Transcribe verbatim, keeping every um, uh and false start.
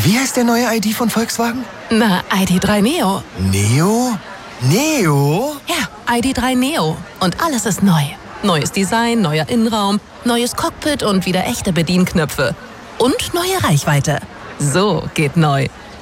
Wie heißt der neue I D von Volkswagen? Na, I D drei Neo. Neo? Neo? Ja, I D drei Neo. Und alles ist neu. Neues Design, neuer Innenraum, neues Cockpit und wieder echte Bedienknöpfe. Und neue Reichweite. So geht neu.